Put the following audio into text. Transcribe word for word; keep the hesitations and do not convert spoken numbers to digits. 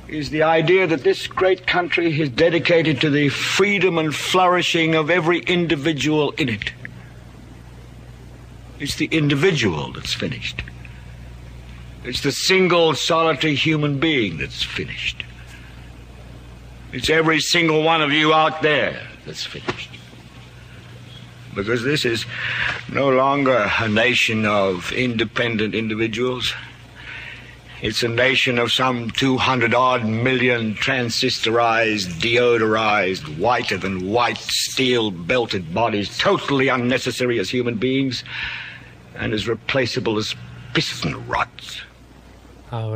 is the idea that this great country is dedicated to the freedom and flourishing of every individual in it. It's the individual that's finished. It's the single, solitary human being that's finished. It's every single one of you out there that's finished. Because this is no longer a nation of independent individuals. It's a nation of some two hundred odd million transistorized, deodorized, whiter than white, steel-belted bodies, totally unnecessary as human beings and as replaceable as piston rods.